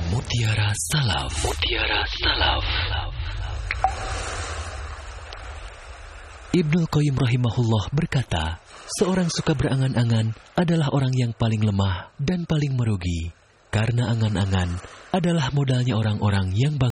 Mutiara Salaf. Mutiara Salaf. Ibnul Qayyim rahimahullah berkata, seorang suka berangan-angan adalah orang yang paling lemah dan paling merugi, karena angan-angan adalah modalnya orang-orang yang